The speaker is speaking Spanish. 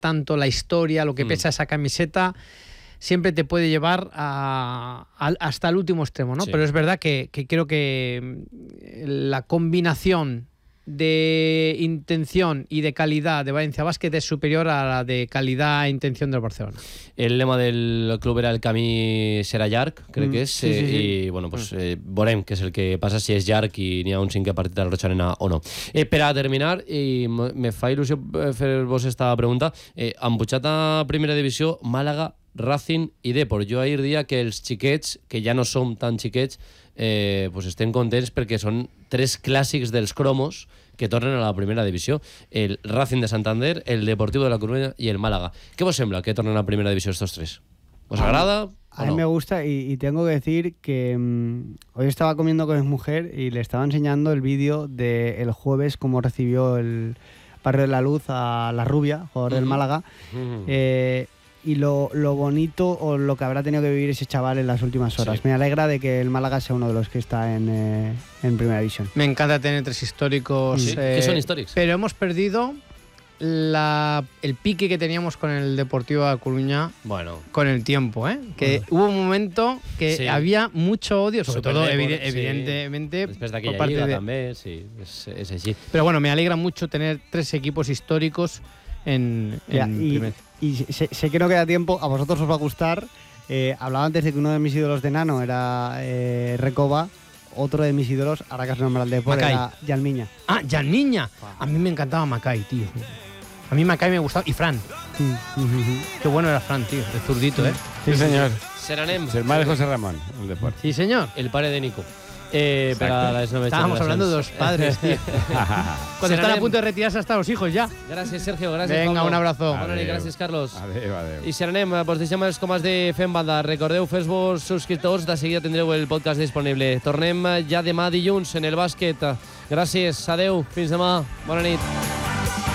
tanto la historia, lo que pesa esa camiseta, siempre te puede llevar hasta el último extremo, ¿no? Sí. Pero es verdad que creo que la combinación de intención y de calidad de Valencia Basket es superior a la de calidad e intención del Barcelona. El lema del club era el camí serà llarg, crec que és, sí. i bueno, pues, veurem què és el que passa, si és llarg i n'hi ha un cinquè partit al Roig Arena o no. Per a terminar, i me fa il·lusió fer-vos esta pregunta, han pujat a primera divisió Màlaga, Racing i Depor. Jo ahir dia que els xiquets, que ja no som tan xiquets, pues estem contents perquè són 3 clàssics dels cromos que tornen a la primera divisió, el Racing de Santander, el Deportivo de la Coruña y el Málaga. ¿Qué vos sembla que tornen a primera división estos 3? ¿Os agrada? A mí me gusta y tengo que decir que hoy estaba comiendo con mi mujer y le estaba enseñando el vídeo del jueves cómo recibió el Barrio de la Luz a La Rubia, jugador del Málaga, y lo bonito o lo que habrá tenido que vivir ese chaval en las últimas horas. Sí. Me alegra de que el Málaga sea uno de los que está en primera división. Me encanta tener 3 históricos. ¿Qué son históricos? Pero hemos perdido el pique que teníamos con el Deportivo de La Coruña con el tiempo, ¿eh? Que hubo un momento que había mucho odio, sobre todo evidentemente después de por aquella parte liga de... también, sí, es así. Pero bueno, me alegra mucho tener 3 equipos históricos en primer. Y sé que no queda tiempo, a vosotros os va a gustar. Hablaba antes de que uno de mis ídolos de Nano era Recoba. Otro de mis ídolos, ahora que has nombrado el Depor, era Yalmiña. Ah, Yalmiña. A mí me encantaba Macay, tío. A mí Macay me gustaba. Y Fran. Qué bueno era Fran, tío. El zurdito, ¿eh? Sí, señor. Seranem. Es el hermano de José Ramón, el deporte. Sí, señor. El padre de Nico. Estábamos hablando de los padres, tío. Cuando están a punto de retirarse hasta los hijos ya. Gracias, Sergio. Gracias, Venga, Pablo. un abrazo. Gràcies, Carlos. Adéu. I si anem, pues deixem els comes de Fem Banda. Recordeu, fes-vos subscriptors, de seguida tindreu el podcast disponible. Tornem ja demà dilluns en el bàsquet. Gràcies, adéu, fins demà. Bona nit.